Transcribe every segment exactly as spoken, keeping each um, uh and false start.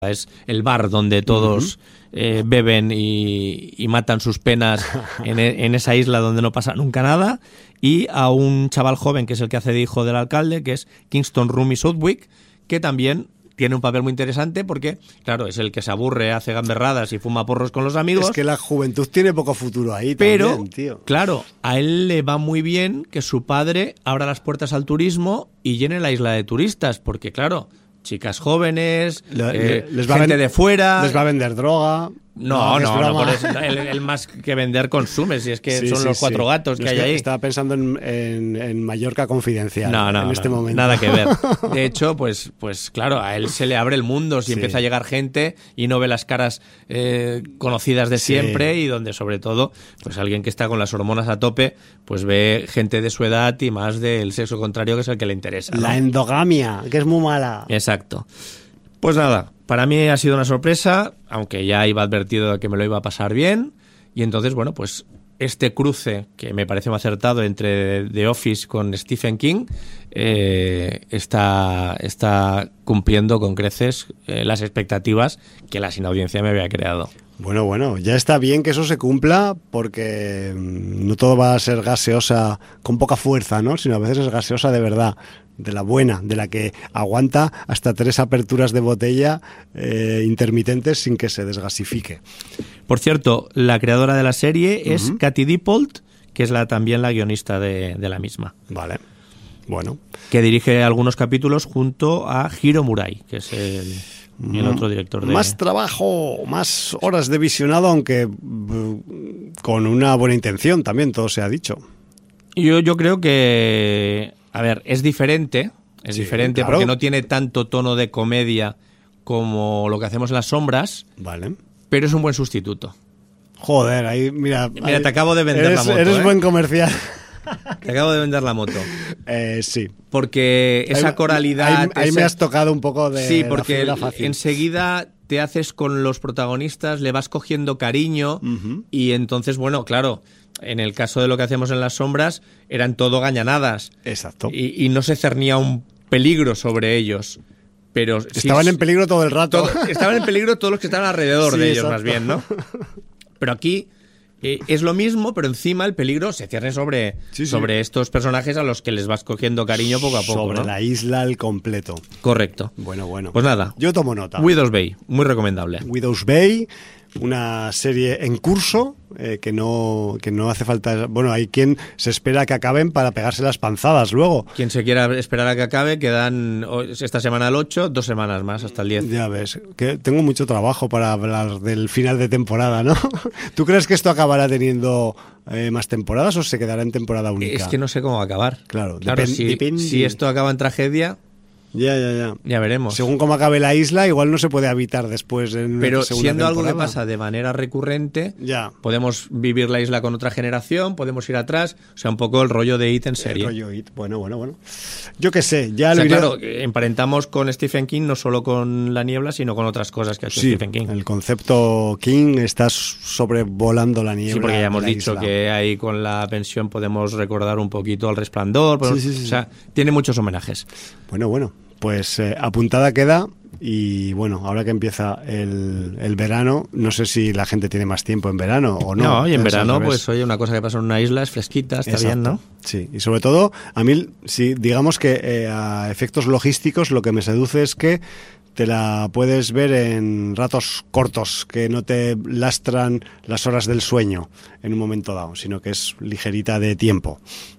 Es el bar donde todos uh-huh. eh, beben y, y matan sus penas en, en esa isla donde no pasa nunca nada, y a un chaval joven que es el que hace de hijo del alcalde, que es Kingston Rumi Southwick, que también tiene un papel muy interesante porque, claro, es el que se aburre, hace gamberradas y fuma porros con los amigos. Es que la juventud tiene poco futuro ahí pero, también, tío. Claro, a él le va muy bien que su padre abra las puertas al turismo y llene la isla de turistas, porque, claro, chicas jóvenes, le, eh, les va gente de fuera. Les va a vender droga. No, no, no, no por eso, el, el más que vender consume, si es que sí, son sí, los cuatro sí. gatos que no, hay es que ahí. Estaba pensando en, en, en Mallorca Confidencial no, no, en este no, momento. Nada que ver. De hecho, pues, pues claro, a él se le abre el mundo si sí. empieza a llegar gente y no ve las caras eh, conocidas de siempre, sí. y donde sobre todo, pues alguien que está con las hormonas a tope, pues ve gente de su edad y más del sexo contrario, que es el que le interesa, ¿no? La endogamia, que es muy mala. Exacto. Pues nada, para mí ha sido una sorpresa, aunque ya iba advertido de que me lo iba a pasar bien, y entonces, bueno, pues este cruce, que me parece muy acertado, entre The Office con Stephen King, eh, está, está cumpliendo con creces eh, las expectativas que la sin audiencia me había creado. Bueno, bueno, ya está bien que eso se cumpla, porque no todo va a ser gaseosa con poca fuerza, ¿no? Sino a veces es gaseosa de verdad, de la buena, de la que aguanta hasta tres aperturas de botella eh, intermitentes sin que se desgasifique. Por cierto, la creadora de la serie uh-huh. es Katie Dippold, que es la, también la guionista de, de la misma. Vale, bueno. Que dirige algunos capítulos junto a Hiro Murai, que es el... y el otro director de... Más trabajo, más horas de visionado, aunque con una buena intención también, todo se ha dicho. Yo, yo creo que... A ver, es diferente, es sí, diferente claro. porque no tiene tanto tono de comedia como lo que hacemos en Las Sombras, vale. pero es un buen sustituto. Joder, ahí, mira... Mira, ahí, te acabo de vender eres, la moto. Eres ¿eh? buen comercial. Te acabo de vender la moto. Eh, sí. Porque esa ahí, coralidad... Ahí, ahí esa... me has tocado un poco de Sí, porque la fácil. Enseguida te haces con los protagonistas, le vas cogiendo cariño uh-huh. y entonces, bueno, claro, en el caso de lo que hacemos en Las Sombras, eran todo gañanadas. Exacto. Y, y no se cernía un peligro sobre ellos. Pero estaban sí, en peligro todo el rato. Todo, estaban en peligro todos los que estaban alrededor sí, de ellos, exacto. más bien, ¿no? Pero aquí... Eh, es lo mismo, pero encima el peligro se cierne sobre, sí, sí. sobre estos personajes a los que les vas cogiendo cariño poco a poco. Sobre ¿no? la isla al completo. Correcto. Bueno, bueno. Pues nada. Yo tomo nota. Widow's Bay, muy recomendable. Widow's Bay, una serie en curso eh, que no que no hace falta... Bueno, hay quien se espera que acaben para pegarse las panzadas luego. Quien se quiera esperar a que acabe, quedan esta semana el ocho, dos semanas más, hasta el diez. Ya ves, que tengo mucho trabajo para hablar del final de temporada, ¿no? ¿Tú crees que esto acabará teniendo eh, más temporadas o se quedará en temporada única? Es que no sé cómo va a acabar. Claro, claro depend, si, depend... si esto acaba en tragedia... Ya, ya, ya. Ya veremos. Según cómo acabe la isla, igual no se puede habitar después en Pero una segunda siendo temporada. Algo que pasa de manera recurrente, ya. podemos vivir la isla con otra generación, podemos ir atrás, o sea, un poco el rollo de It en serie. El rollo It, bueno, bueno, bueno. Yo qué sé, ya o lo sea, iré... claro, emparentamos con Stephen King no solo con La Niebla, sino con otras cosas que ha hecho sí, Stephen King. El concepto King está sobrevolando la niebla. Sí, porque ya hemos dicho isla. que ahí con La Pensión podemos recordar un poquito al Resplandor, podemos, sí, sí, sí, o sea, tiene muchos homenajes. Bueno, bueno. Pues eh, apuntada queda y bueno, ahora que empieza el, el verano, no sé si la gente tiene más tiempo en verano o no. No, y en verano pues oye, una cosa que pasa en una isla es fresquita, está Exacto. bien, ¿no? Sí, y sobre todo a mí, sí, digamos que eh, a efectos logísticos lo que me seduce es que te la puedes ver en ratos cortos, que no te lastran las horas del sueño en un momento dado, sino que es ligerita de tiempo.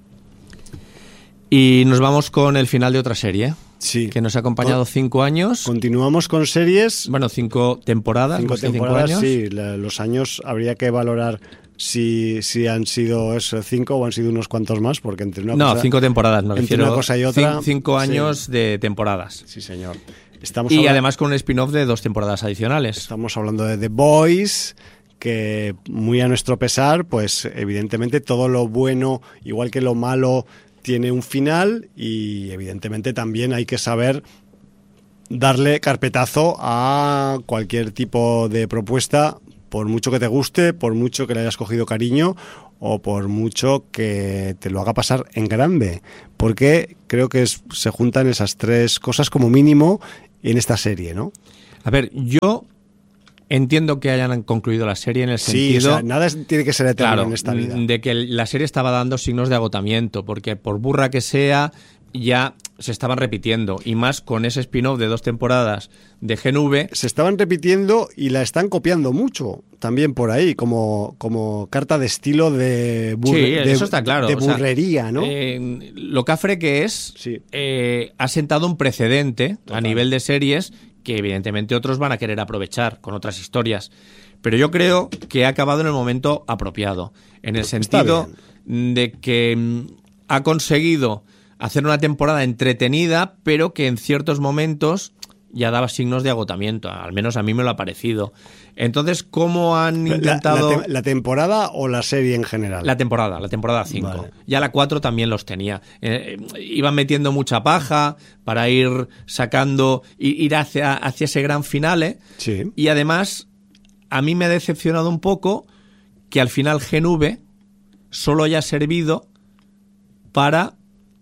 Y nos vamos con el final de otra serie. Sí. Que nos ha acompañado cinco años. Continuamos con series. Bueno, cinco temporadas. Cinco temporadas, cinco años. sí. La, los años habría que valorar si, si han sido eso, cinco o han sido unos cuantos más, porque entre una no, cosa... cinco temporadas, no. Entre una cosa y otra... Cinco, cinco años sí. de temporadas. Sí, señor. Estamos y hablando, además con un spin-off de dos temporadas adicionales. Estamos hablando de The Boys, que muy a nuestro pesar, pues evidentemente todo lo bueno, igual que lo malo... tiene un final y evidentemente también hay que saber darle carpetazo a cualquier tipo de propuesta, por mucho que te guste, por mucho que le hayas cogido cariño o por mucho que te lo haga pasar en grande, porque creo que es, se juntan esas tres cosas como mínimo en esta serie, ¿no? A ver, yo entiendo que hayan concluido la serie en el Sí, sentido... o sea, nada es- tiene que ser eterno Claro, en esta vida. de que la serie estaba dando signos de agotamiento, porque por burra que sea, ya se estaban repitiendo, y más con ese spin-off de dos temporadas de Gen V. Se estaban repitiendo y la están copiando mucho también por ahí, como, como carta de estilo de, Sí, burre- de, eso está claro. de o sea, burrería, ¿no? eh, lo cafre que es, Sí. eh, ha sentado un precedente Total. a nivel de series que evidentemente otros van a querer aprovechar con otras historias. Pero yo creo que ha acabado en el momento apropiado, en el Está sentido de que mm, ha conseguido hacer una temporada entretenida, pero que en ciertos momentos ya daba signos de agotamiento, al menos a mí me lo ha parecido. Entonces, ¿cómo han La- intentado...? La, te- la temporada o la serie en general? La temporada, la temporada cinco. Vale. Ya la cuatro también los tenía. Eh, eh, iban metiendo mucha paja para ir sacando, i- ir hacia, hacia ese gran finale. Sí. Y además, a mí me ha decepcionado un poco que al final Gen V solo haya servido para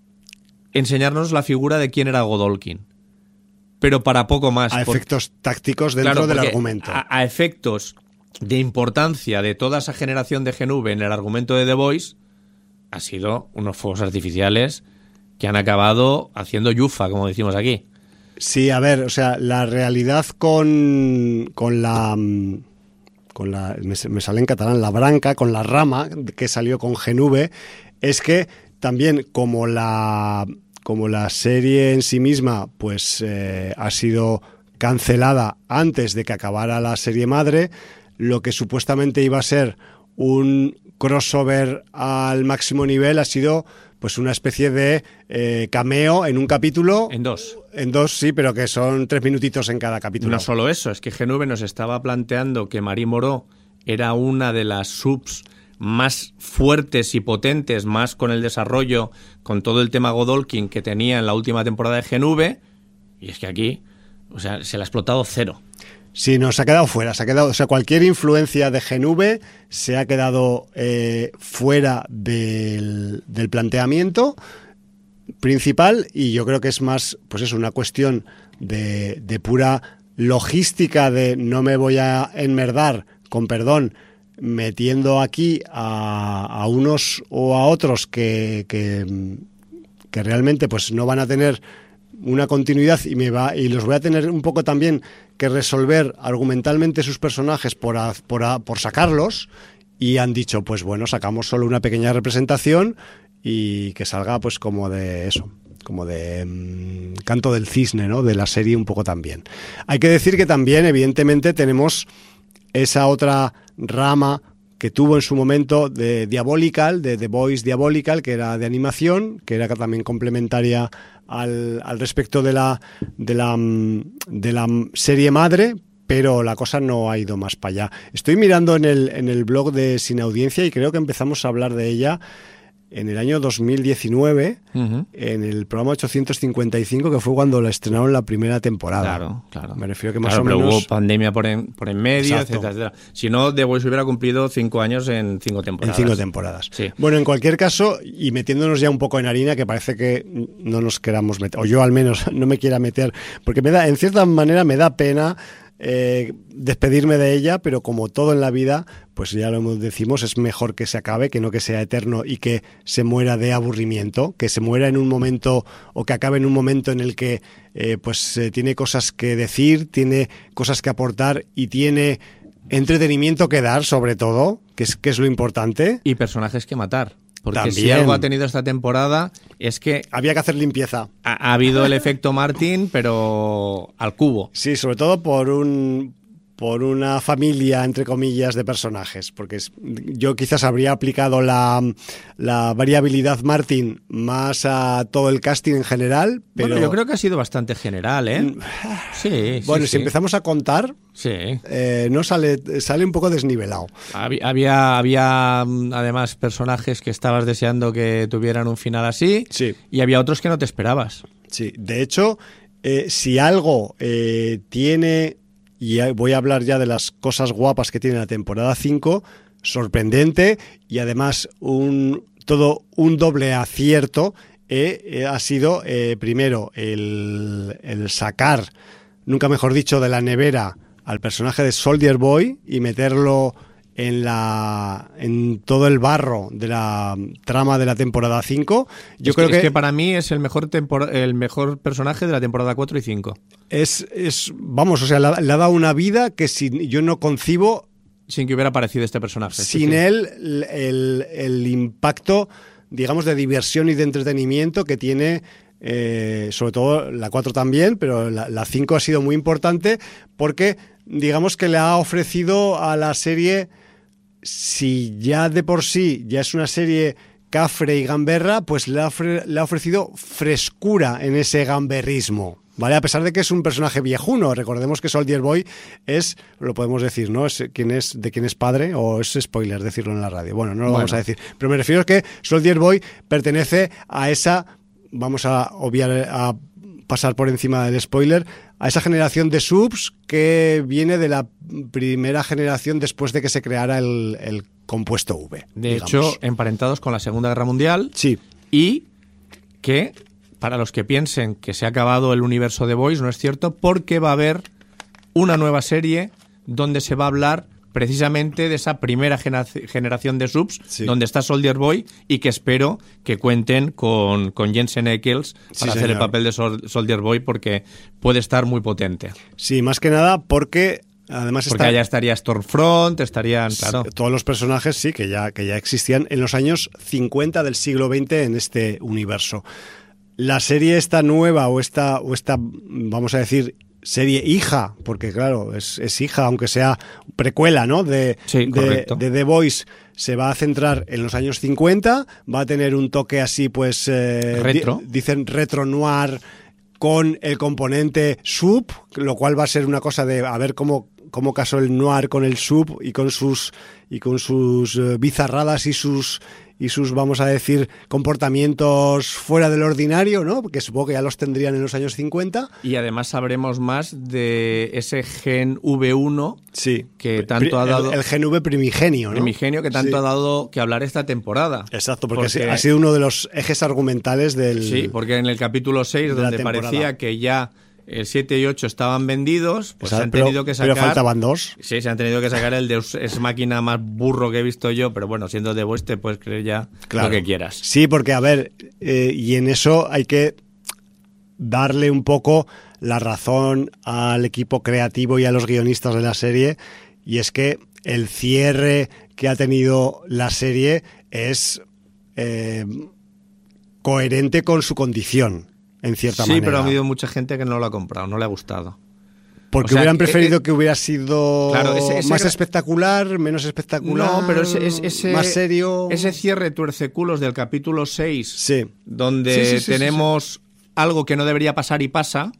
enseñarnos la figura de quién era Godolkin. Pero para poco más. A por- efectos tácticos dentro Claro, del porque argumento. A, a efectos de importancia de toda esa generación de Gen V en el argumento de The Voice, ha sido unos fuegos artificiales que han acabado haciendo yufa, como decimos aquí. Sí, a ver, o sea, la realidad con, con la... mm, con la me, me sale en catalán, la branca, con la rama que salió con Gen V, es que también como la, como la serie en sí misma pues eh, ha sido cancelada antes de que acabara la serie madre, lo que supuestamente iba a ser un crossover al máximo nivel ha sido pues una especie de eh, cameo en un capítulo. En dos. En dos, sí, pero que son tres minutitos en cada capítulo. No solo eso, es que Gen V nos estaba planteando que Marie Moreau era una de las subs más fuertes y potentes, más con el desarrollo, con todo el tema Godolkin que tenía en la última temporada de Gen V, y es que aquí, o sea, se le ha explotado cero. Sí, no, se ha quedado fuera, se ha quedado, o sea, cualquier influencia de Gen V se ha quedado eh, fuera del, del planteamiento principal, y yo creo que es más, pues es una cuestión de, de pura logística, de no me voy a enmerdar, con perdón, metiendo aquí a, a unos o a otros que, que, que realmente pues no van a tener una continuidad y me va y los voy a tener un poco también que resolver argumentalmente sus personajes por, a, por, a, por sacarlos, y han dicho pues bueno, sacamos solo una pequeña representación y que salga pues como de eso, como de mmm, canto del cisne, ¿no? De la serie un poco también. Hay que decir que también evidentemente tenemos esa otra rama que tuvo en su momento de Diabolical, de The Voice Diabolical, que era de animación, que era también complementaria al, al respecto de la, de, la, de la serie madre, pero la cosa no ha ido más para allá. Estoy mirando en el, en el blog de Sin Audiencia y creo que empezamos a hablar de ella en el año dos mil diecinueve, uh-huh. en el programa ochocientos cincuenta y cinco, que fue cuando la estrenaron la primera temporada. Claro, claro. Me refiero que más claro, o pero menos... hubo pandemia por en, por en medio, Exacto. etcétera, etcétera. Si no, The Voice hubiera cumplido cinco años en cinco temporadas. En cinco temporadas. Sí. Bueno, en cualquier caso, y metiéndonos ya un poco en harina, que parece que no nos queramos meter, o yo al menos no me quiera meter, porque me da, en cierta manera me da pena Eh, despedirme de ella, pero como todo en la vida, pues ya lo decimos, es mejor que se acabe, que no que sea eterno y que se muera de aburrimiento, que se muera en un momento o que acabe en un momento en el que eh, pues eh, tiene cosas que decir, tiene cosas que aportar y tiene entretenimiento que dar, sobre todo, que es, que es lo importante. Y personajes que matar. Porque También. Si algo ha tenido esta temporada es que había que hacer limpieza. Ha, ha habido el efecto Martin, pero al cubo. Sí, sobre todo por un por una familia, entre comillas, de personajes, porque es, yo quizás habría aplicado la, la variabilidad Martin más a todo el casting en general, pero... Bueno, yo creo que ha sido bastante general, ¿eh? Sí, Bueno, sí, si sí. empezamos a contar, sí. eh, no sale, sale un poco desnivelado. Había, había, había además personajes que estabas deseando que tuvieran un final así, sí. Y había otros que no te esperabas. Sí, de hecho, eh, si algo eh, tiene... Y voy a hablar ya de las cosas guapas que tiene la temporada cinco, sorprendente y además un todo un doble acierto eh, eh, ha sido eh, primero el, el sacar nunca mejor dicho, de la nevera al personaje de Soldier Boy y meterlo en la en todo el barro de la trama de la temporada cinco. Yo es creo que, que, es que para mí es el mejor tempor- el mejor personaje de la temporada cuatro y cinco. Es, es vamos, o sea, le, le ha dado una vida que si, yo no concibo sin que hubiera aparecido este personaje. Sin sí, sí. él, el, el impacto, digamos, de diversión y de entretenimiento que tiene, eh, sobre todo la cuatro también, pero la, la cinco ha sido muy importante porque, digamos, que le ha ofrecido a la serie, si ya de por sí ya es una serie cafre y gamberra, pues le ha, ofre, le ha ofrecido frescura en ese gamberrismo. ¿Vale? A pesar de que es un personaje viejuno, recordemos que Soldier Boy es, lo podemos decir, ¿no? Es quién es, de quién es padre, o es spoiler decirlo en la radio. Bueno, no lo bueno. vamos a decir. Pero me refiero a que Soldier Boy pertenece a esa, vamos a obviar, a pasar por encima del spoiler, a esa generación de subs que viene de la primera generación después de que se creara el, el compuesto V. De digamos. hecho, emparentados con la Segunda Guerra Mundial. Sí. Y que... para los que piensen que se ha acabado el universo de Boys, no es cierto, porque va a haber una nueva serie donde se va a hablar precisamente de esa primera genera- generación de subs, sí. donde está Soldier Boy, y que espero que cuenten con, con Jensen Ackles para sí, hacer señor. el papel de Sol- Soldier Boy, porque puede estar muy potente. Sí, más que nada porque... Además Porque está, allá estaría Stormfront, estarían, claro. Todos los personajes, sí, que ya, que ya existían en los años cincuenta del siglo veinte en este universo. La serie esta nueva o esta, o esta, vamos a decir, serie hija, porque claro, es, es hija, aunque sea precuela, ¿no? De, sí, de, de The Boys, se va a centrar en los años cincuenta, va a tener un toque así, pues... Eh, retro. Di, dicen retro noir con el componente sub, lo cual va a ser una cosa de a ver cómo, cómo casó el noir con el sub y con sus, y con sus eh, bizarradas y sus... y sus, vamos a decir, comportamientos fuera del ordinario, ¿no? Porque supongo que ya los tendrían en los años cincuenta. Y además sabremos más de ese gen V uno sí. que tanto ha dado... El, el gen V primigenio, ¿no? Primigenio que tanto sí. ha dado que hablar esta temporada. Exacto, porque, porque ha sido uno de los ejes argumentales del... Sí, porque en el capítulo seis, donde parecía que ya... el siete y ocho estaban vendidos, pues se han tenido pero, que sacar... Pero faltaban dos. Sí, se han tenido que sacar el Deus Ex Machina más burro que he visto yo, pero bueno, siendo de Boys te puedes creer ya claro. lo que quieras. Sí, porque a ver, eh, y en eso hay que darle un poco la razón al equipo creativo y a los guionistas de la serie, y es que el cierre que ha tenido la serie es eh, coherente con su condición. En cierta sí, manera. Pero ha habido mucha gente que no lo ha comprado, no le ha gustado. Porque o sea, hubieran preferido eh, que hubiera sido claro, ese, ese más gra... espectacular, menos espectacular, no, pero ese, ese, ese, más serio. Ese cierre tuerceculos del capítulo seis, sí. donde sí, sí, sí, tenemos sí, sí. algo que no debería pasar y pasa,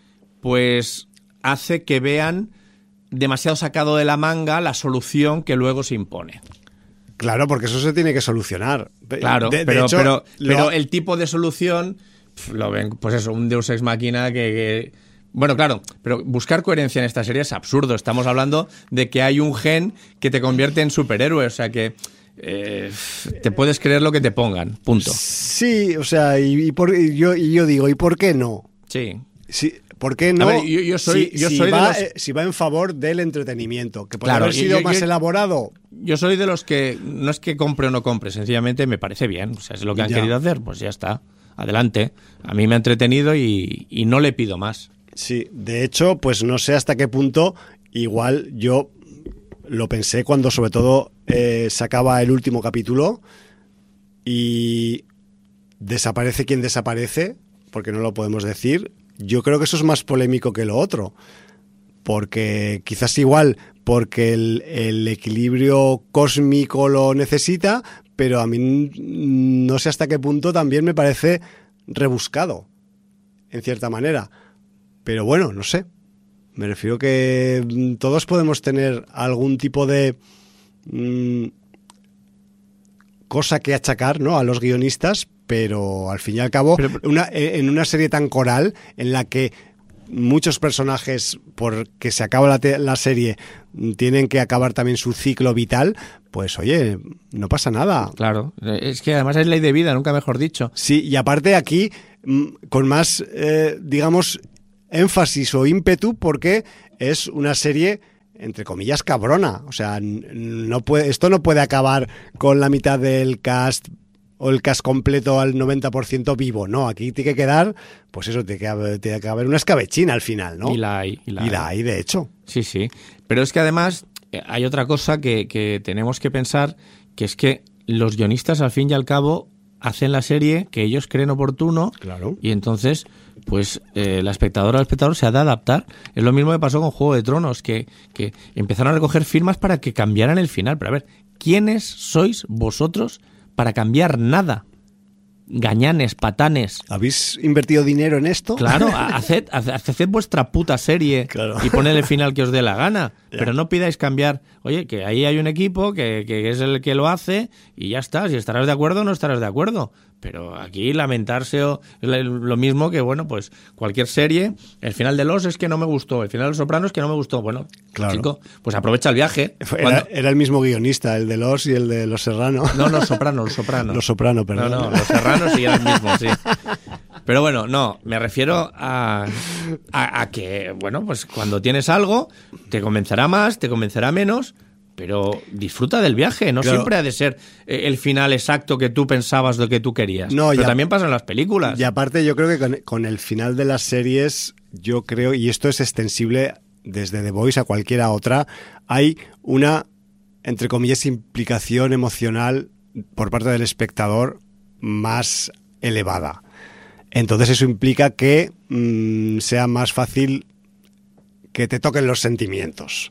pues hace que vean demasiado sacado de la manga la solución que luego se impone. Claro, porque eso se tiene que solucionar. Claro, de, pero, de hecho, pero, lo... pero el tipo de solución... lo ven, pues eso, un Deus Ex Machina que, que... Bueno, claro, pero buscar coherencia en esta serie es absurdo. Estamos hablando de que hay un gen que te convierte en superhéroe, o sea que eh, te puedes creer lo que te pongan, punto. Sí, o sea, y, y, por, y, yo, y yo digo, ¿y por qué no? Sí. Sí. ¿Por qué no? A ver, yo, yo soy, si, yo si soy va, de los... si va en favor del entretenimiento, que puede claro, haber sido yo, más yo, elaborado. Yo soy de los que no es que compre o no compre, sencillamente me parece bien. O sea, es lo que han ya. querido hacer, pues ya está. Adelante. A mí me ha entretenido y, y no le pido más. Sí, de hecho, pues no sé hasta qué punto, igual yo lo pensé cuando sobre todo eh, se acaba el último capítulo y desaparece quien desaparece, porque no lo podemos decir. Yo creo que eso es más polémico que lo otro, porque quizás igual porque el, el equilibrio cósmico lo necesita, pero a mí no sé hasta qué punto también me parece rebuscado, en cierta manera. Pero bueno, no sé. Me refiero que todos podemos tener algún tipo de mmm, cosa que achacar, ¿no?, a los guionistas, pero al fin y al cabo, pero, pero, una, en una serie tan coral en la que muchos personajes, porque se acaba la, te- la serie, tienen que acabar también su ciclo vital, pues oye, no pasa nada. Claro, es que además es ley de vida, nunca mejor dicho. Sí, y aparte aquí, con más, eh, digamos, énfasis o ímpetu porque es una serie, entre comillas, cabrona. O sea, no puede, esto no puede acabar con la mitad del cast o el cast completo al noventa por ciento vivo. No, aquí tiene que quedar, pues eso, tiene que haber, tiene que haber una escabechina al final, ¿no? Y la hay. Y la, y la hay. hay, de hecho. Sí, sí. Pero es que además hay otra cosa que, que tenemos que pensar, que es que los guionistas, al fin y al cabo, hacen la serie que ellos creen oportuno. Claro. Y entonces, pues eh, la espectadora o el espectador se ha de adaptar. Es lo mismo que pasó con Juego de Tronos, que, que empezaron a recoger firmas para que cambiaran el final. Pero a ver, ¿quiénes sois vosotros para cambiar nada? Gañanes, patanes. ¿Habéis invertido dinero en esto? Claro, haced, haced vuestra puta serie, claro, y poned el final que os dé la gana. Ya. Pero no pidáis cambiar. Oye, que ahí hay un equipo que, que es el que lo hace y ya está. Si estarás de acuerdo o no estarás de acuerdo. Pero aquí lamentarse o, lo mismo que, bueno, pues cualquier serie, el final de Los es que no me gustó, el final de Los Sopranos es que no me gustó. Bueno, claro, chico, pues aprovecha el viaje. Era, Cuando... era el mismo guionista, el de Los y el de Los Serrano. No, Los Sopranos, Los Sopranos. Los Sopranos, perdón. No, no, Los Serranos sí era el mismo, sí. Pero bueno, no, me refiero a, a, a que, bueno, pues cuando tienes algo, te convencerá más, te convencerá menos, pero disfruta del viaje. No claro. siempre ha de ser el final exacto que tú pensabas de que tú querías. No, pero ya, también pasa en las películas. Y aparte yo creo que con, con el final de las series, yo creo, y esto es extensible desde The Voice a cualquiera otra, hay una, entre comillas, implicación emocional por parte del espectador más elevada. Entonces eso implica que mmm, sea más fácil que te toquen los sentimientos.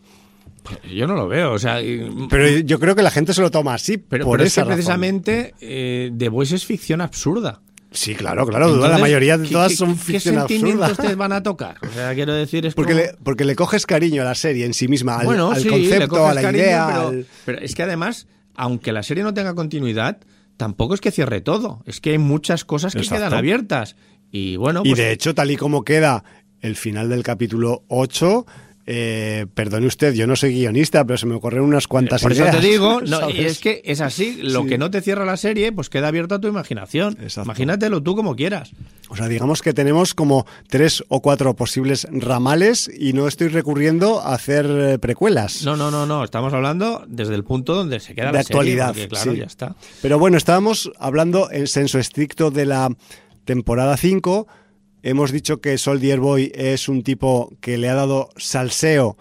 Yo no lo veo, o sea... Pero yo creo que la gente se lo toma así, pero, por pero esa es que precisamente eh, The Voice es ficción absurda. Sí, claro, claro. Entonces, la mayoría de todas ¿qué, son ficción absurda. ¿Qué sentimientos te van a tocar? O sea, quiero decir... Es porque, como... le, porque le coges cariño a la serie en sí misma, al, bueno, al sí, concepto, a la cariño, idea... Pero, al... pero es que además, aunque la serie no tenga continuidad, tampoco es que cierre todo. Es que hay muchas cosas que Exacto. quedan abiertas. Y bueno, pues... Y de hecho, tal y como queda el final del capítulo ocho... Eh, perdone usted, yo no soy guionista, pero se me ocurrieron unas cuantas Por ideas. Por eso te digo, no, y es que es así, lo sí. que no te cierra la serie, pues queda abierto a tu imaginación. Exacto. Imagínatelo tú como quieras. O sea, digamos que tenemos como tres o cuatro posibles ramales y no estoy recurriendo a hacer precuelas. No, no, no, no, estamos hablando desde el punto donde se queda de la actualidad, serie, porque, claro, sí. ya está. Pero bueno, estábamos hablando en senso estricto de la temporada cinco. Hemos dicho que Soldier Boy es un tipo que le ha dado salseo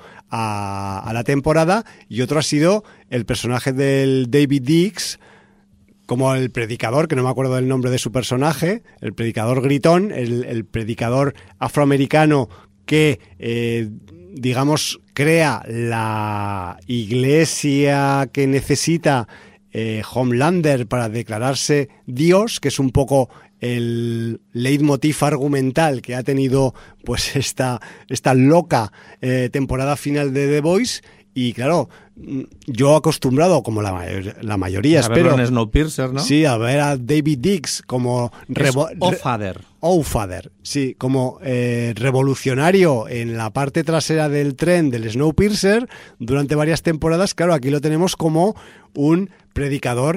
a, a la temporada, y otro ha sido el personaje del David Dix, como el predicador, que no me acuerdo del nombre de su personaje, el predicador gritón, el, el predicador afroamericano que, eh, digamos, crea la iglesia que necesita eh, Homelander para declararse Dios, que es un poco el leitmotiv argumental que ha tenido pues esta, esta loca eh, temporada final de The Voice. Y claro, yo acostumbrado, como la, la mayoría, a espero... A ver Snowpiercer, ¿no? Sí, a ver a David Dix como... O'Father. O'Father, sí, como eh, revolucionario en la parte trasera del tren del Snowpiercer durante varias temporadas. Claro, aquí lo tenemos como un predicador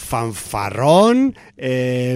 fanfarrón, eh,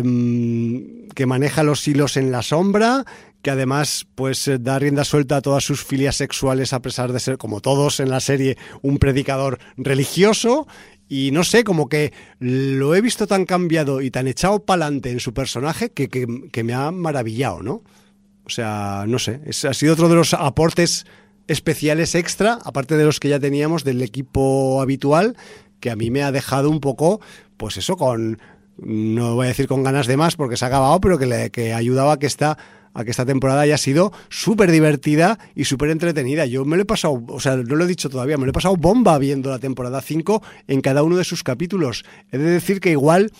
que maneja los hilos en la sombra, que además pues da rienda suelta a todas sus filias sexuales, a pesar de ser, como todos en la serie, un predicador religioso. Y no sé, como que lo he visto tan cambiado y tan echado pa'lante en su personaje que, que, que me ha maravillado, ¿no? O sea, no sé, es, ha sido otro de los aportes especiales extra, aparte de los que ya teníamos del equipo habitual, que a mí me ha dejado un poco, pues eso, con, no voy a decir con ganas de más porque se ha acabado, pero que, le, que ayudaba a que esta, a que esta temporada haya sido súper divertida y súper entretenida. Yo me lo he pasado, o sea, no lo he dicho todavía, me lo he pasado bomba viendo la temporada cinco en cada uno de sus capítulos. He de decir que igual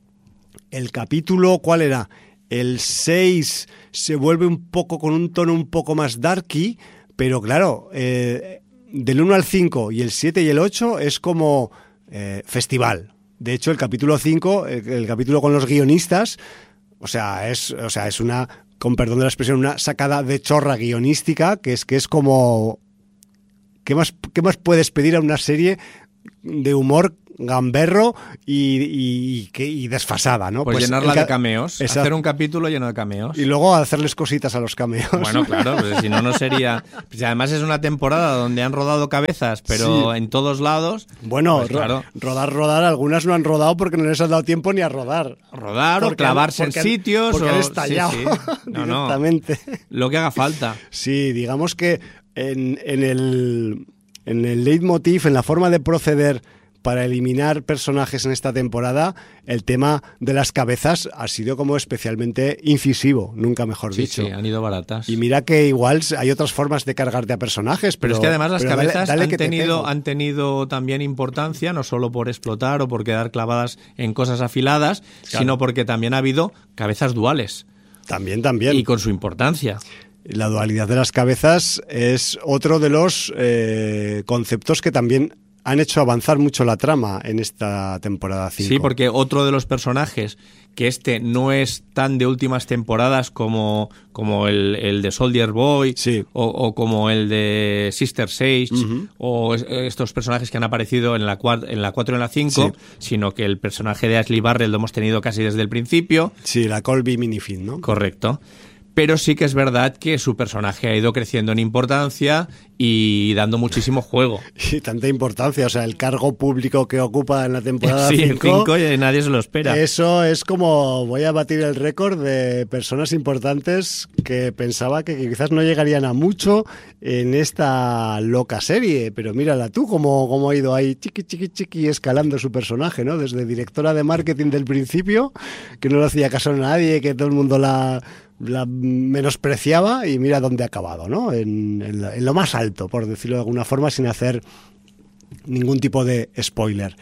el capítulo, ¿cuál era? El seis se vuelve un poco con un tono un poco más darky, pero claro, eh, del uno al cinco y el siete y el ocho es como eh, festival. De hecho, el capítulo cinco, el, el capítulo con los guionistas, o sea, es, o sea, es una, con perdón de la expresión, una sacada de chorra guionística, que es que es como... ¿Qué más, qué más puedes pedir a una serie de humor gamberro y, y, y, y desfasada, ¿no? Pues, pues llenarla ca- de cameos, Exacto. hacer un capítulo lleno de cameos. Y luego hacerles cositas a los cameos. Bueno, claro, pues si no, no sería... Pues además es una temporada donde han rodado cabezas, pero sí. en todos lados... Bueno, pues, ro- claro. rodar, rodar, algunas no han rodado porque no les han dado tiempo ni a rodar. Rodar porque o clavarse han, porque en sitios porque o... han estallado sí, sí. No, directamente. No. Lo que haga falta. Sí, digamos que en, en, el, en el leitmotiv, en la forma de proceder para eliminar personajes en esta temporada, el tema de las cabezas ha sido como especialmente incisivo, nunca mejor sí, dicho. Sí, han ido baratas. Y mira que igual hay otras formas de cargarte a personajes, pero... Pero es que además las cabezas dale, dale han, tenido, han tenido también importancia, no solo por explotar o por quedar clavadas en cosas afiladas, claro. sino porque también ha habido cabezas duales. También, también. Y con su importancia. La dualidad de las cabezas es otro de los eh, conceptos que también han hecho avanzar mucho la trama en esta temporada cinco. Sí, porque otro de los personajes, que este no es tan de últimas temporadas como, como el, el de Soldier Boy sí. o, o como el de Sister Sage uh-huh. o estos personajes que han aparecido en la cuatro en la cuatro y en la cinco, sí. sino que el personaje de Ashley Barrett lo hemos tenido casi desde el principio. Sí, la Colby Minifin, ¿no? Correcto. Pero sí que es verdad que su personaje ha ido creciendo en importancia y dando muchísimo juego. Y tanta importancia, o sea, el cargo público que ocupa en la temporada sí, cinco, cinco y nadie se lo espera. Eso es como, voy a batir el récord de personas importantes que pensaba que quizás no llegarían a mucho en esta loca serie, pero mírala tú cómo, cómo ha ido ahí chiqui, chiqui, chiqui escalando su personaje, ¿no? Desde directora de marketing del principio, que no le hacía caso a nadie, que todo el mundo la... la menospreciaba y mira dónde ha acabado, ¿no? En, en, la, en lo más alto, por decirlo de alguna forma, sin hacer ningún tipo de spoiler.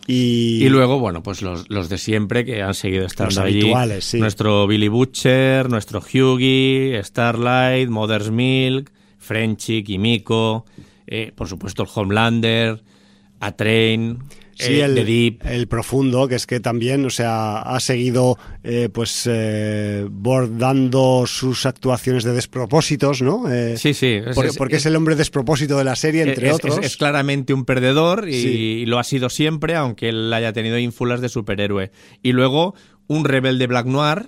Y, y luego, bueno, pues los, los de siempre que han seguido estando los allí. habituales, sí. Nuestro Billy Butcher, nuestro Hughie, Starlight, Mother's Milk, Frenchie, Kimiko, eh, por supuesto el Homelander, A-Train... Sí, eh, el, The Deep. el profundo, que es que también, o sea, ha seguido eh, pues eh, bordando sus actuaciones de despropósitos, ¿no? Eh, sí, sí. Es, por, porque es, es el hombre despropósito de la serie, entre es, otros. Es, es claramente un perdedor y, sí. y lo ha sido siempre, aunque él haya tenido ínfulas de superhéroe. Y luego un rebelde Black Noir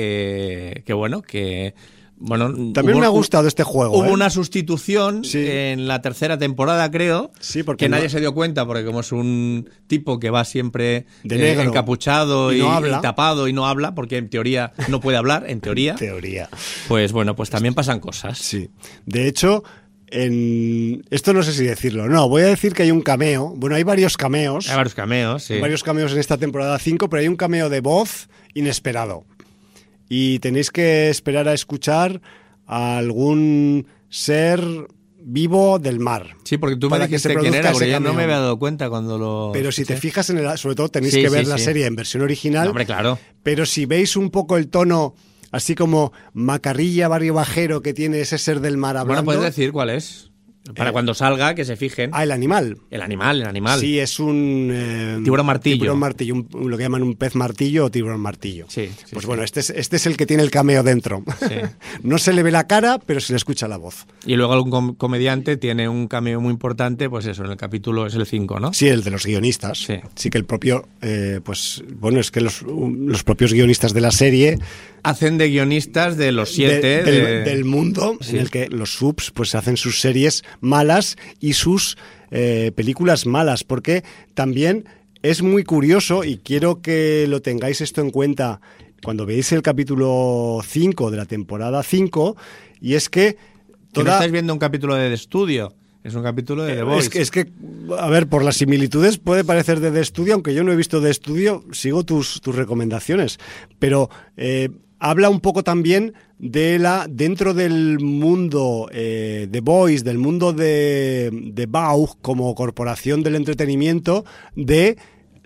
que, que bueno, que... Bueno, también hubo, me ha gustado este juego. Hubo ¿eh? una sustitución sí. en la tercera temporada, creo, sí, porque que no... nadie se dio cuenta, porque como es un tipo que va siempre de negro, eh, encapuchado y, no y, y tapado y no habla, porque en teoría no puede hablar, en teoría. teoría. Pues bueno, pues también pasan cosas. Sí. De hecho, en... esto no sé si decirlo. No, voy a decir que hay un cameo. Bueno, hay varios cameos. Hay varios cameos, sí. Hay varios cameos en esta temporada cinco, pero hay un cameo de voz inesperado. Y tenéis que esperar a escuchar a algún ser vivo del mar. Sí, porque tú me dijiste quién era, porque yo no me había dado cuenta cuando lo... Pero si te fijas en el... Sobre todo tenéis sí, que ver sí, la sí. serie en versión original. No, hombre, claro. Pero si veis un poco el tono, así como macarrilla, barrio bajero que tiene ese ser del mar hablando... Bueno, puedes decir cuál es. Para eh, cuando salga, que se fijen. Ah, el animal. El animal, el animal. Sí, es un... Eh, tiburón martillo. Tiburón martillo, un, lo que llaman un pez martillo o tiburón martillo. Sí. sí pues sí. bueno, este es, este es el que tiene el cameo dentro. Sí. No se le ve la cara, pero se le escucha la voz. Y luego algún com comediante tiene un cameo muy importante, pues eso, en el capítulo es el cinco, ¿no? Sí, el de los guionistas. Sí. Sí que el propio... Eh, pues bueno, es que los, los propios guionistas de la serie... Hacen de guionistas de los siete... De, del, de... del mundo sí. en el que los subs pues hacen sus series malas y sus eh, películas malas, porque también es muy curioso y quiero que lo tengáis esto en cuenta cuando veáis el capítulo cinco de la temporada cinco, y es que... Toda... ¿Que no estáis viendo un capítulo de The Studio? Es un capítulo de The Voice. Es que, es que, a ver, por las similitudes puede parecer de The Studio, aunque yo no he visto The Studio, sigo tus, tus recomendaciones, pero... Eh, habla un poco también de la dentro del mundo eh, de Voice, del mundo de, de V A U G como corporación del entretenimiento, de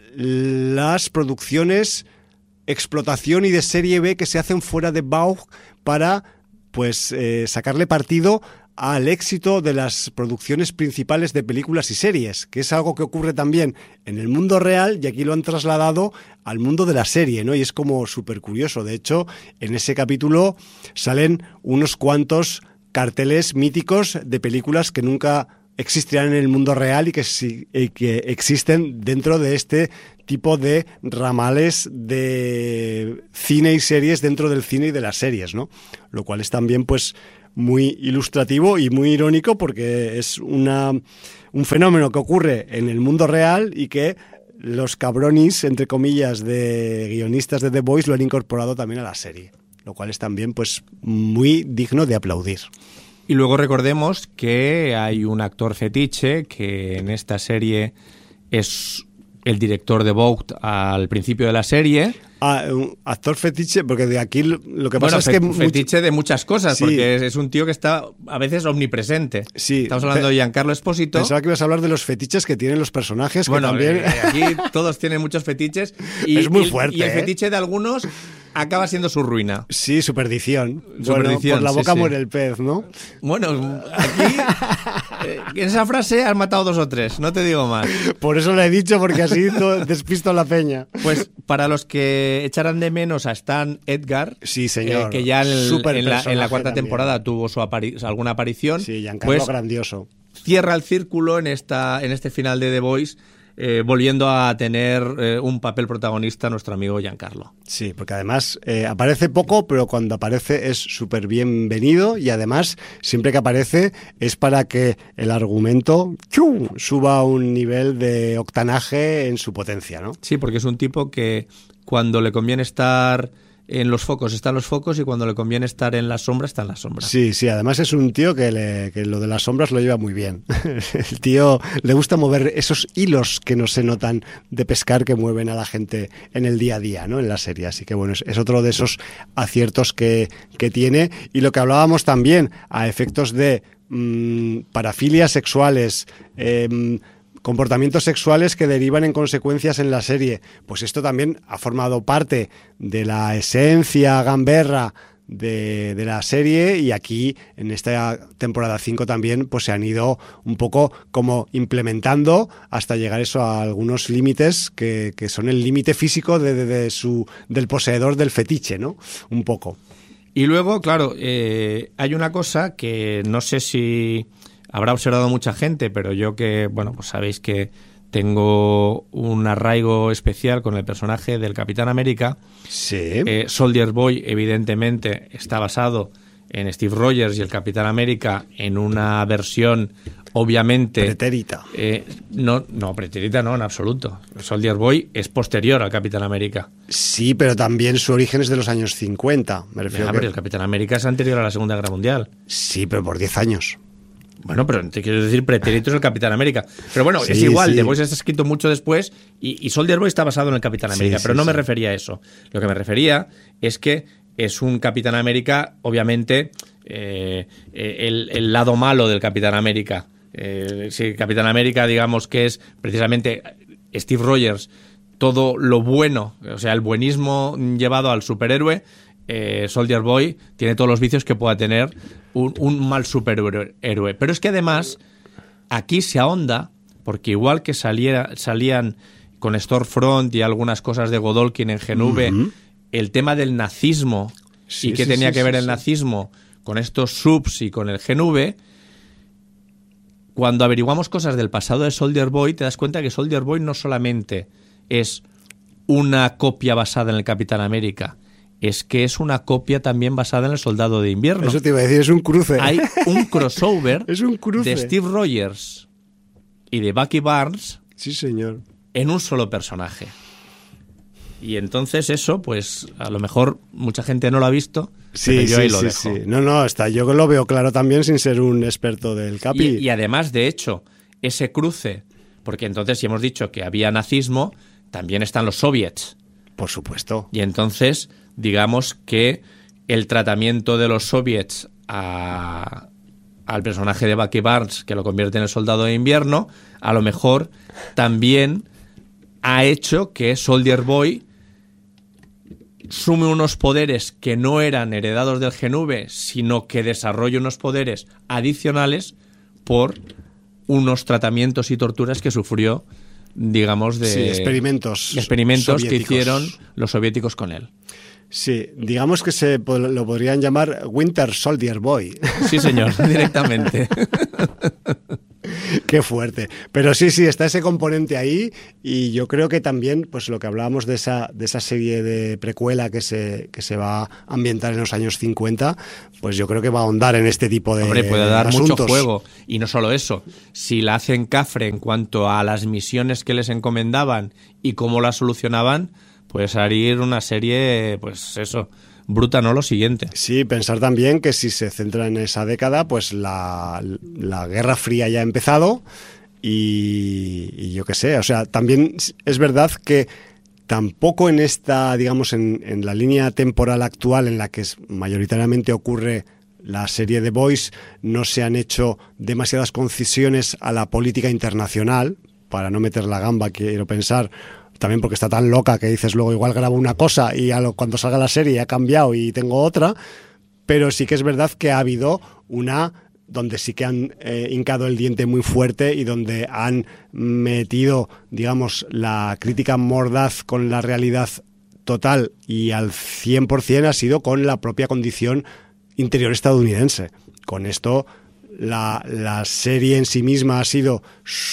las producciones explotación y de serie B que se hacen fuera de V A U G para pues eh, sacarle partido al éxito de las producciones principales de películas y series, que es algo que ocurre también en el mundo real y aquí lo han trasladado al mundo de la serie, ¿no? Y es como súper curioso. De hecho, en ese capítulo salen unos cuantos carteles míticos de películas que nunca existirán en el mundo real y que, sí, y que existen dentro de este tipo de ramales de cine y series dentro del cine y de las series, ¿no? Lo cual es también, pues, muy ilustrativo y muy irónico porque es una, un fenómeno que ocurre en el mundo real y que los cabronis, entre comillas, de guionistas de The Boys lo han incorporado también a la serie, lo cual es también, pues, muy digno de aplaudir. Y luego recordemos que hay un actor fetiche que en esta serie es el director de Vogue al principio de la serie. Ah, un actor fetiche, porque de aquí lo que pasa bueno, es fe- que... fetiche mucho... de muchas cosas, sí. porque es, es un tío que está a veces omnipresente. Sí. Estamos hablando Pe- de Giancarlo Esposito. Pensaba que ibas a hablar de los fetiches que tienen los personajes, bueno, que también... eh, aquí todos tienen muchos fetiches. Y, es muy y- fuerte, Y el ¿eh? fetiche de algunos acaba siendo su ruina. Sí, su perdición. Superdición, Bueno, por la sí, boca sí. muere el pez, ¿no? Bueno, aquí eh, en esa frase has matado dos o tres, no te digo más. Por eso lo he dicho, porque así to- despisto a la peña. Pues para los que echaran de menos a Stan Edgar, Sí, señor. eh, que ya en, el- Súper en la, en la personaje cuarta también. temporada tuvo su apari- alguna aparición, Sí, Giancarlo pues grandioso. cierra el círculo en esta en este final de The Boys, eh, volviendo a tener eh, un papel protagonista nuestro amigo Giancarlo. Sí, porque además eh, aparece poco, pero cuando aparece es súper bienvenido y además siempre que aparece es para que el argumento ¡chum!, suba a un nivel de octanaje en su potencia, ¿no? Sí, porque es un tipo que cuando le conviene estar en los focos está en los focos y cuando le conviene estar en las sombras está en las sombras. Sí, sí, además es un tío que, le, que lo de las sombras lo lleva muy bien. El tío le gusta mover esos hilos que no se notan de pescar que mueven a la gente en el día a día, ¿no? En la serie. Así que bueno, es, es otro de esos aciertos que, que tiene. Y lo que hablábamos también, a efectos de mmm, parafilias sexuales, eh, comportamientos sexuales que derivan en consecuencias en la serie, pues esto también ha formado parte de la esencia gamberra de, de la serie y aquí en esta temporada cinco también pues se han ido un poco como implementando hasta llegar eso a algunos límites que, que son el límite físico de, de, de su, del poseedor del fetiche, ¿no? Un poco. Y luego, claro, eh, hay una cosa que no sé si habrá observado mucha gente, pero yo que, bueno, pues sabéis que tengo un arraigo especial con el personaje del Capitán América. Sí. Eh, Soldier Boy, evidentemente, está basado en Steve Rogers y el Capitán América en una versión, obviamente... Pretérita. Eh, no, no, pretérita no, en absoluto. Soldier Boy es posterior al Capitán América. Sí, pero también su origen es de los años cincuenta. Me refiero Ya, que... pero el Capitán América es anterior a la Segunda Guerra Mundial. Sí, pero por diez años. Bueno, pero te quiero decir, pretérito es el Capitán América. Pero bueno, Sí, es igual, sí. The Voice está escrito mucho después y, y Soldier Boy está basado en el Capitán América, Sí, pero sí, no me sí. refería a eso. Lo que me refería es que es un Capitán América, obviamente, eh, el, el lado malo del Capitán América. Eh, si Capitán América, digamos que es precisamente Steve Rogers, todo lo bueno, o sea, el buenismo llevado al superhéroe. Eh, Soldier Boy tiene todos los vicios que pueda tener un, un mal superhéroe. Pero es que además aquí se ahonda, porque igual que saliera, salían con Stormfront y algunas cosas de Godolkin en G N V, uh-huh. el tema del nazismo sí, y que sí, tenía sí, que sí, ver sí. el nazismo con estos subs y con el G N V, cuando averiguamos cosas del pasado de Soldier Boy, te das cuenta que Soldier Boy no solamente es una copia basada en el Capitán América, es que es una copia también basada en el Soldado de Invierno. Eso te iba a decir, es un cruce. Hay un crossover es un cruce. de Steve Rogers y de Bucky Barnes sí, señor. en un solo personaje. Y entonces eso, pues a lo mejor mucha gente no lo ha visto, sí, pero yo sí, ahí lo sí, dejo. Sí. No, no, está, yo lo veo claro también sin ser un experto del Capi. Y, y además, de hecho, ese cruce, porque entonces si hemos dicho que había nazismo, también están los soviets. Por supuesto. Y entonces, digamos que el tratamiento de los soviets a, al personaje de Bucky Barnes, que lo convierte en el Soldado de Invierno, a lo mejor también ha hecho que Soldier Boy sume unos poderes que no eran heredados del G N V, sino que desarrolle unos poderes adicionales por unos tratamientos y torturas que sufrió, digamos, de sí, experimentos, experimentos que soviéticos. hicieron los soviéticos con él. Sí, digamos que se lo podrían llamar Winter Soldier Boy. Sí, señor, directamente. Qué fuerte. Pero sí, sí, está ese componente ahí y yo creo que también, pues lo que hablábamos de esa, de esa serie de precuela que se, que se va a ambientar en los años cincuenta, pues yo creo que va a ahondar en este tipo de Hombre, puede dar asuntos. Mucho juego. Y no solo eso, si la hacen cafre en cuanto a las misiones que les encomendaban y cómo las solucionaban, puede salir una serie, pues eso, bruta, ¿no? Lo siguiente. Sí, pensar también que si se centra en esa década, pues la, la Guerra Fría ya ha empezado y, y yo qué sé, o sea, también es verdad que tampoco en esta, digamos, en, en la línea temporal actual en la que es, mayoritariamente ocurre la serie The Boys, no se han hecho demasiadas concesiones a la política internacional, para no meter la gamba, quiero pensar. También porque está tan loca que dices luego igual grabo una cosa y a lo, cuando salga la serie ha cambiado y tengo otra, pero sí que es verdad que ha habido una donde sí que han eh, hincado el diente muy fuerte y donde han metido, digamos, la crítica mordaz con la realidad total y al cien por ciento ha sido con la propia condición interior estadounidense. Con esto la, la serie en sí misma ha sido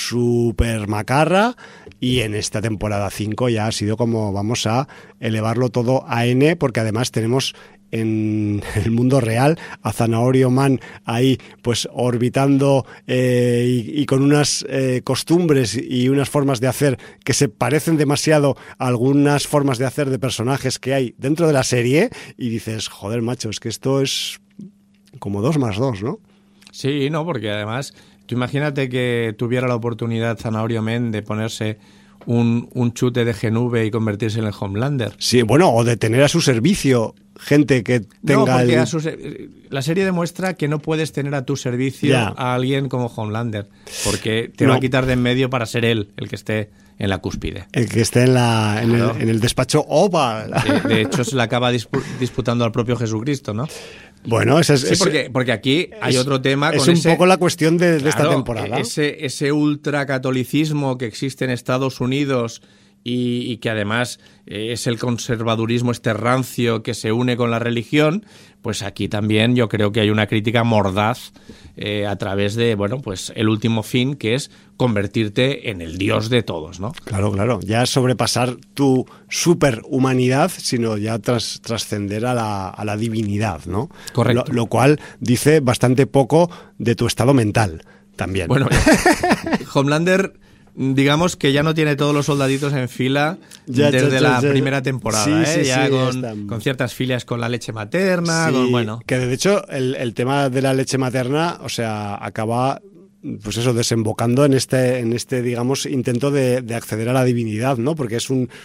súper macarra. Y en esta temporada cinco ya ha sido como vamos a elevarlo todo a N, porque además tenemos en el mundo real a Zanahorio Man ahí pues orbitando eh, y, y con unas eh, costumbres y unas formas de hacer que se parecen demasiado a algunas formas de hacer de personajes que hay dentro de la serie y dices, joder macho, es que esto es como dos más dos, ¿no? Sí, no, porque además tú imagínate que tuviera la oportunidad Zanahorio Man de ponerse un, un chute de G N V y convertirse en el Homelander. Sí, bueno, o de tener a su servicio gente que tenga... No, porque el... a su, la serie demuestra que no puedes tener a tu servicio ya. a alguien como Homelander, porque te no. va a quitar de en medio para ser él el que esté en la cúspide. El que esté en, la, en, claro. el, en el despacho oval. De, de hecho, se le acaba dispu- disputando al propio Jesucristo, ¿no? Bueno, ese es, sí, porque, porque aquí hay es, otro tema con es un ese, poco la cuestión de, de claro, esta temporada. Ese, ese ultracatolicismo que existe en Estados Unidos y, y que además eh, es el conservadurismo este rancio que se une con la religión, pues aquí también yo creo que hay una crítica mordaz eh, a través de, bueno, pues el último fin, que es convertirte en el Dios de todos, ¿no? Claro, claro. Ya sobrepasar tu superhumanidad, sino ya tras, trascender a la, a la divinidad, ¿no? Correcto. Lo, lo cual dice bastante poco de tu estado mental también. Bueno, Homelander, digamos que ya no tiene todos los soldaditos en fila ya, desde ya, ya, la ya. primera temporada, sí, ¿eh? Sí, ya sí, con, ya con ciertas filias con la leche materna, sí, con, bueno. Que de hecho el, el tema de la leche materna, o sea, acaba... pues eso, desembocando en este, en este digamos, intento de, de acceder a la divinidad, ¿no? Porque es un,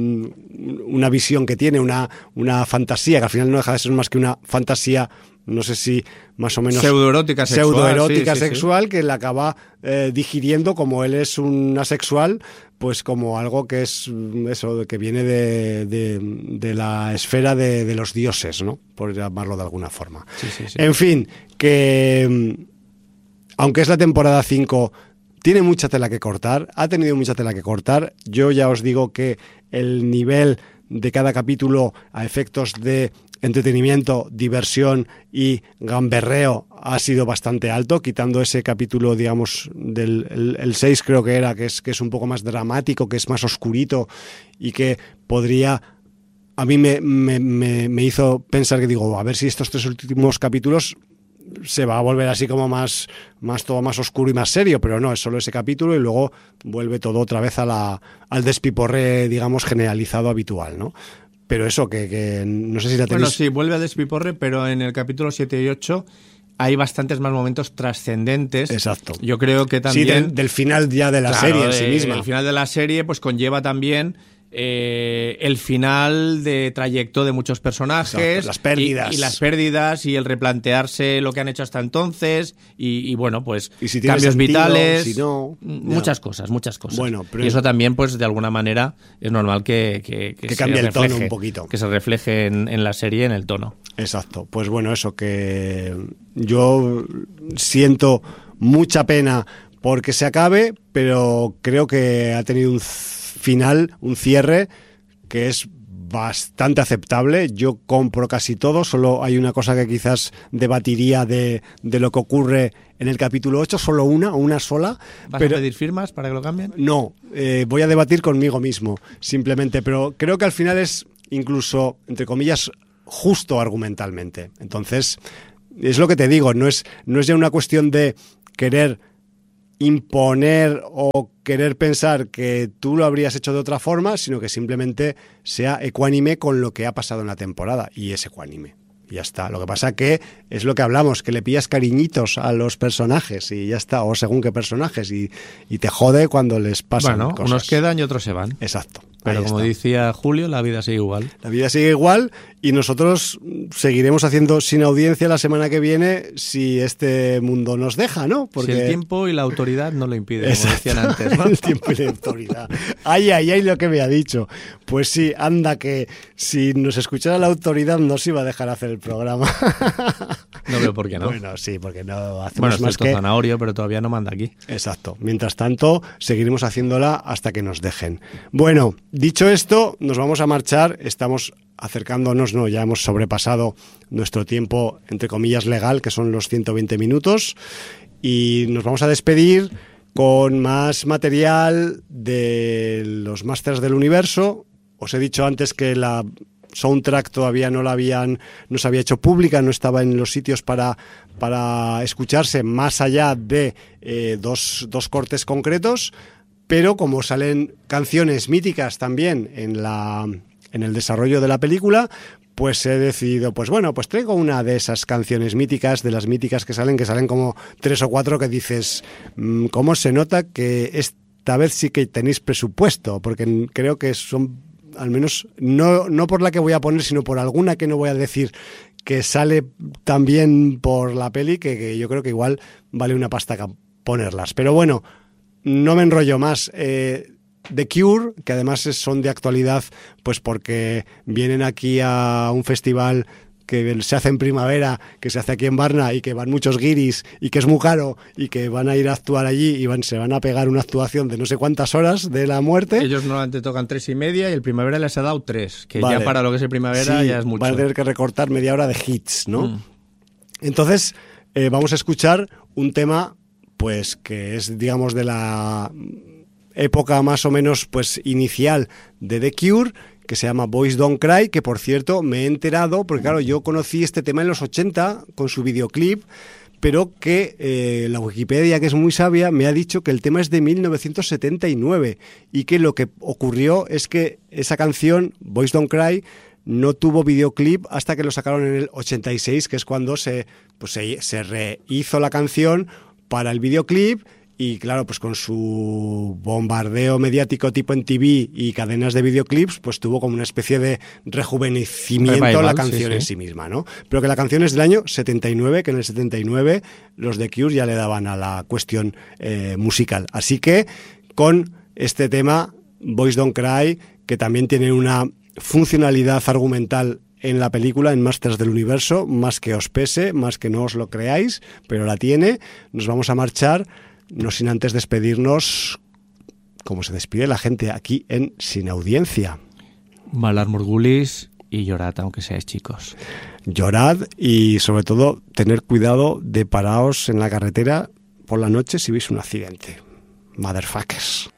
un, una visión que tiene, una, una fantasía, que al final no deja de ser más que una fantasía, no sé si más o menos... Pseudoerótica sexual. Pseudoerótica sí, sí, sexual, sí. que la acaba eh, digiriendo, como él es un asexual, pues como algo que es eso, que viene de, de, de la esfera de, de los dioses, ¿no? Por llamarlo de alguna forma. Sí, sí, sí. En fin, que... aunque es la temporada cinco, tiene mucha tela que cortar, ha tenido mucha tela que cortar. Yo ya os digo que el nivel de cada capítulo a efectos de entretenimiento, diversión y gamberreo ha sido bastante alto, quitando ese capítulo, digamos, del el, el seis creo que era, que es, que es un poco más dramático, que es más oscurito y que podría... A mí me, me, me, me hizo pensar que digo, a ver si estos tres últimos capítulos se va a volver así como más, más todo más oscuro y más serio, pero no, es solo ese capítulo y luego vuelve todo otra vez a la, al despiporre, digamos, generalizado habitual, ¿no? Pero eso, que, que no sé si la tenéis... Bueno, sí, vuelve al despiporre, pero en el capítulo siete y ocho hay bastantes más momentos trascendentes. Exacto. Yo creo que también... Sí, del, del final ya de la claro, serie en de, sí misma. El final de la serie pues conlleva también... Eh, el final de trayecto de muchos personajes, exacto, las pérdidas y, y las pérdidas y el replantearse lo que han hecho hasta entonces y, y bueno, pues y si cambios sentido, vitales, si no, muchas no. cosas, muchas cosas. Bueno, pero y eso también, pues de alguna manera es normal que, que, que, que se cambie el refleje, tono un poquito, que se refleje en, en la serie, en el tono. Exacto. Pues bueno, eso que yo siento mucha pena porque se acabe, pero creo que ha tenido un final, un cierre que es bastante aceptable. Yo compro casi todo, solo hay una cosa que quizás debatiría de, de lo que ocurre en el capítulo ocho, solo una, una sola. ¿Vas pero, a pedir firmas para que lo cambien? No, eh, voy a debatir conmigo mismo, simplemente, pero creo que al final es incluso, entre comillas, justo argumentalmente. Entonces, es lo que te digo, no es, no es ya una cuestión de querer imponer o querer pensar que tú lo habrías hecho de otra forma, sino que simplemente sea ecuánime con lo que ha pasado en la temporada, y es ecuánime. Y ya está. Lo que pasa que es lo que hablamos, que le pillas cariñitos a los personajes y ya está, o según qué personajes, y, y te jode cuando les pasan bueno, cosas. Unos quedan y otros se van. Exacto. Pero como está. Decía Julio, la vida sigue igual. La vida sigue igual y nosotros seguiremos haciendo Sin Audiencia la semana que viene si este mundo nos deja, ¿no? Porque si el tiempo y la autoridad no lo impiden, Exacto. como decían antes, ¿no? El tiempo y la autoridad. Ay, ay, ay, lo que me ha dicho. Pues sí, anda que si nos escuchara la autoridad nos iba a dejar hacer el programa. No veo por qué no. Bueno, sí, porque no hacemos bueno, más que... Zanahorio, pero todavía no manda aquí. Exacto. Mientras tanto, seguiremos haciéndola hasta que nos dejen. Bueno, dicho esto, nos vamos a marchar. Estamos acercándonos, no, ya hemos sobrepasado nuestro tiempo, entre comillas, legal, que son los ciento veinte minutos. Y nos vamos a despedir con más material de los Masters del Universo. Os he dicho antes que la soundtrack todavía no la habían, no se había hecho pública, no estaba en los sitios para, para escucharse más allá de eh, dos, dos cortes concretos, pero como salen canciones míticas también en la, en el desarrollo de la película, pues he decidido, pues bueno, pues traigo una de esas canciones míticas, de las míticas que salen, que salen como tres o cuatro que dices, ¿cómo se nota que esta vez sí que tenéis presupuesto? Porque creo que son, al menos, no, no por la que voy a poner, sino por alguna que no voy a decir, que sale también por la peli, que, que yo creo que igual vale una pasta ponerlas. Pero bueno, no me enrollo más. Eh, The Cure, que además son de actualidad, pues porque vienen aquí a un festival que se hace en primavera, que se hace aquí en Varna y que van muchos guiris y que es muy caro y que van a ir a actuar allí y van, se van a pegar una actuación de no sé cuántas horas de la muerte. Ellos normalmente tocan tres y media y el primavera les ha dado tres, que vale. Ya para lo que es el primavera sí, ya es mucho. Van a tener que recortar media hora de hits, ¿no? Mm. Entonces, eh, vamos a escuchar un tema pues que es, digamos, de la época más o menos pues inicial de The Cure, que se llama Boys Don't Cry, que por cierto me he enterado, porque claro, yo conocí este tema en los ochenta con su videoclip, pero que eh, la Wikipedia, que es muy sabia, me ha dicho que el tema es de mil novecientos setenta y nueve y que lo que ocurrió es que esa canción, Boys Don't Cry, no tuvo videoclip hasta que lo sacaron en el ochenta y seis, que es cuando se, pues se, se rehizo la canción para el videoclip. Y claro, pues con su bombardeo mediático tipo en T V y cadenas de videoclips, pues tuvo como una especie de rejuvenecimiento Revival, la canción sí, sí. en sí misma, ¿no? Pero que la canción es del año setenta y nueve, que en el setenta y nueve los The Cure ya le daban a la cuestión eh, musical. Así que con este tema, Boys Don't Cry, que también tiene una funcionalidad argumental en la película, en Masters del Universo, más que os pese, más que no os lo creáis, pero la tiene. Nos vamos a marchar, no sin antes despedirnos como se despide la gente aquí en Sin Audiencia. Malar Murgulis y llorad, aunque seáis chicos. Llorad y sobre todo tener cuidado de paraos en la carretera por la noche si veis un accidente. Motherfuckers.